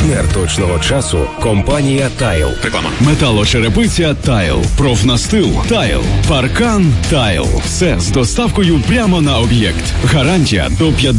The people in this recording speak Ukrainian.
Партнер точного часу – компанія «Тайл». Реклама. Металошерепиця «Тайл». Профнастил «Тайл». Паркан «Тайл». Все з доставкою прямо на об'єкт. Гарантія до 50